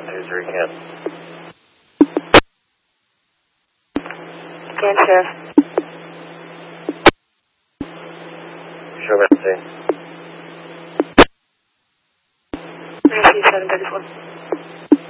723 can. Can, Sheriff. Show me the scene. I see 734.